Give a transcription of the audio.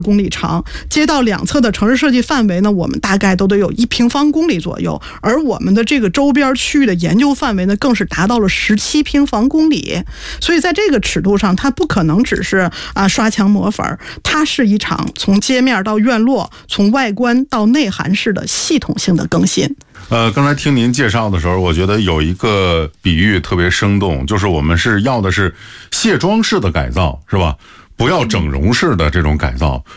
公里长，街道两侧的城市设计范围呢，我们大概都得有1平方公里左右，而我们的这个周边区域的研究范围呢，更是达到了17平方公里。所以在这个尺度上，它不可能只是刷墙抹粉，它是一场从街面到院落，从外观到内涵式的系统性的更新。 刚才听您介绍的时候，我觉得有一个比喻特别生动，就是我们是要的是卸妆式的改造，是吧？不要整容式的这种改造。